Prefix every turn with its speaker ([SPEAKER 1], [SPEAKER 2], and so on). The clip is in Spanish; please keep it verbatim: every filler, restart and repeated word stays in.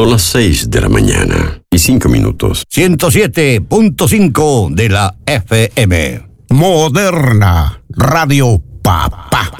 [SPEAKER 1] Son las seis de la mañana y cinco minutos.
[SPEAKER 2] ciento siete punto cinco de la F M. Moderna Radio Papá.